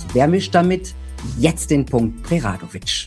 Wer mischt damit? Jetzt den Punkt Preradovic.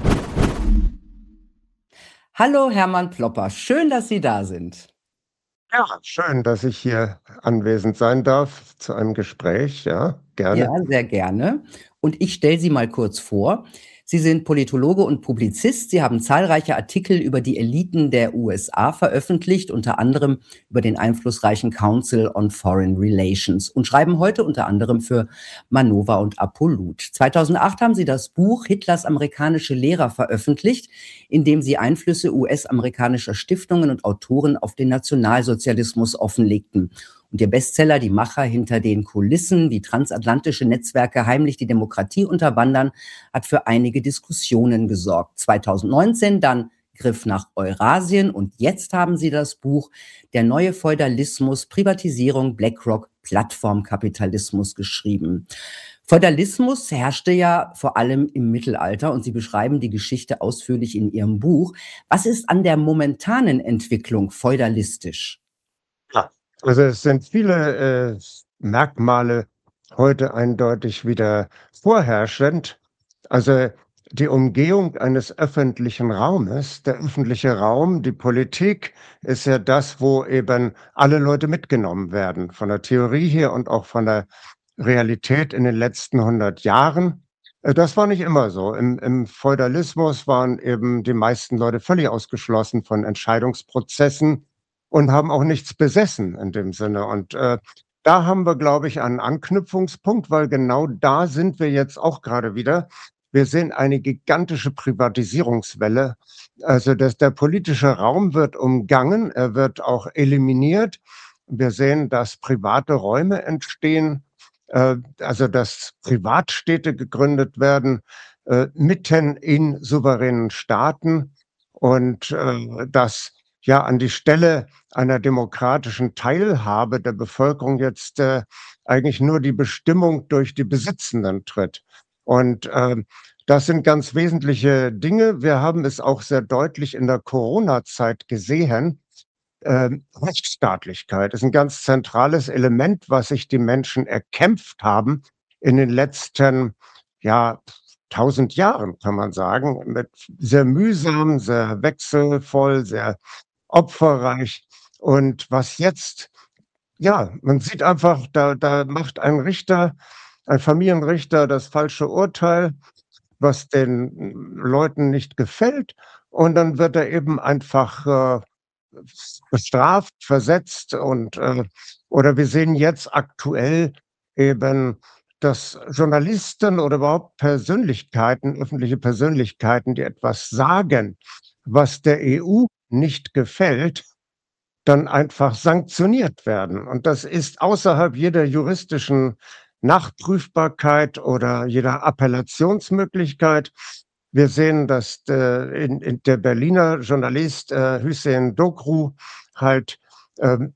Hallo Hermann Plopper, schön, dass Sie da sind. Ja, schön, dass ich hier anwesend sein darf zu einem Gespräch. Ja, Ja, gerne. sehr gerne. Und ich stelle Sie mal kurz vor. Sie sind Politologe und Publizist. Sie haben zahlreiche Artikel über die Eliten der USA veröffentlicht, unter anderem über den einflussreichen Council on Foreign Relations und schreiben heute unter anderem für Manova und Apollut. 2008 haben Sie das Buch Hitlers amerikanische Lehrer veröffentlicht, in dem Sie Einflüsse US-amerikanischer Stiftungen und Autoren auf den Nationalsozialismus offenlegten. Und Ihr Bestseller Die Macher hinter den Kulissen, wie transatlantische Netzwerke heimlich die Demokratie unterwandern, hat für einige Diskussionen gesorgt. 2019 dann Griff nach Eurasien und jetzt haben Sie das Buch Der neue Feudalismus, Privatisierung, BlackRock, Plattformkapitalismus geschrieben. Feudalismus herrschte ja vor allem im Mittelalter und Sie beschreiben die Geschichte ausführlich in Ihrem Buch. Was ist an der momentanen Entwicklung feudalistisch? Ja. Also es sind viele Merkmale heute eindeutig wieder vorherrschend. Also die Umgehung eines öffentlichen Raumes, der öffentliche Raum, die Politik ist ja das, wo eben alle Leute mitgenommen werden, von der Theorie her und auch von der Realität in den letzten 100 Jahren. Das war nicht immer so. Im Feudalismus waren eben die meisten Leute völlig ausgeschlossen von Entscheidungsprozessen und haben auch nichts besessen in dem Sinne. Und da haben wir, glaube ich, einen Anknüpfungspunkt, weil genau da sind wir jetzt auch gerade wieder. Wir sehen eine gigantische Privatisierungswelle. Also der politische Raum wird umgangen, er wird auch eliminiert. Wir sehen, dass private Räume entstehen, also dass Privatstädte gegründet werden, mitten in souveränen Staaten und dass ja an die Stelle einer demokratischen Teilhabe der Bevölkerung jetzt eigentlich nur die Bestimmung durch die Besitzenden tritt. Und das sind ganz wesentliche Dinge. Wir haben es auch sehr deutlich in der Corona-Zeit gesehen. Rechtsstaatlichkeit ist ein ganz zentrales Element, was sich die Menschen erkämpft haben in den letzten, ja, 1.000 Jahren, kann man sagen, mit sehr mühsam, sehr wechselvoll, sehr opferreich. Und was jetzt ja, man sieht einfach, da macht ein Richter, ein Familienrichter das falsche Urteil, was den Leuten nicht gefällt, und dann wird er eben einfach bestraft, versetzt und oder wir sehen jetzt aktuell eben, dass Journalisten oder überhaupt Persönlichkeiten, öffentliche Persönlichkeiten, die etwas sagen, was der EU nicht gefällt, dann einfach sanktioniert werden. Und das ist außerhalb jeder juristischen Nachprüfbarkeit oder jeder Appellationsmöglichkeit. Wir sehen, dass der Berliner Journalist Hüseyin Dokru halt ähm,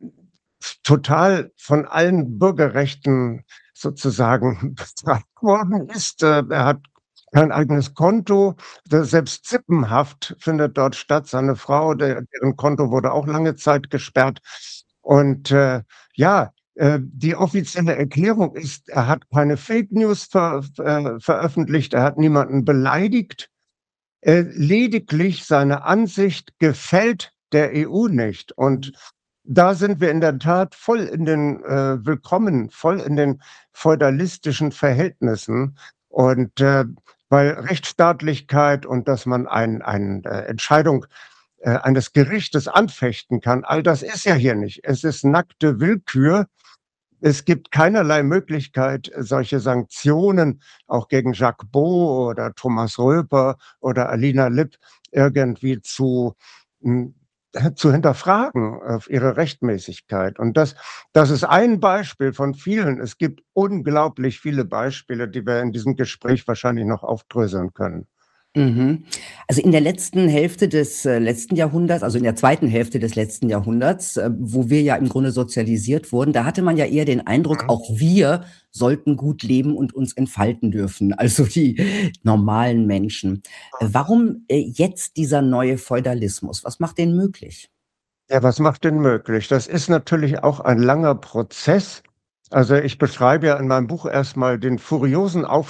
total von allen Bürgerrechten sozusagen bestraft worden ist. Er hat kein eigenes Konto. Selbst Sippenhaft findet dort statt. Seine Frau, deren Konto wurde auch lange Zeit gesperrt. Und ja, die offizielle Erklärung ist, er hat keine Fake News veröffentlicht, er hat niemanden beleidigt. Lediglich seine Ansicht gefällt der EU nicht. Und da sind wir in der Tat voll in den willkommen, voll in den feudalistischen Verhältnissen. Und weil Rechtsstaatlichkeit und dass man eine Entscheidung eines Gerichtes anfechten kann, all das ist ja hier nicht. Es ist nackte Willkür. Es gibt keinerlei Möglichkeit, solche Sanktionen auch gegen Jacques Beau oder Thomas Röper oder Alina Lipp irgendwie hm, zu hinterfragen auf ihre Rechtmäßigkeit. Und das ist ein Beispiel von vielen. Es gibt unglaublich viele Beispiele, die wir in diesem Gespräch wahrscheinlich noch aufdröseln können. Mhm. Also in der letzten Hälfte des letzten Jahrhunderts, also in der zweiten Hälfte des letzten Jahrhunderts, wo wir ja im Grunde sozialisiert wurden, da hatte man ja eher den Eindruck, Mhm. auch wir sollten gut leben und uns entfalten dürfen, also die normalen Menschen. Warum jetzt dieser neue Feudalismus? Was macht den möglich? Ja, was macht den möglich? Das ist natürlich auch ein langer Prozess. Also ich beschreibe ja in meinem Buch erstmal den furiosen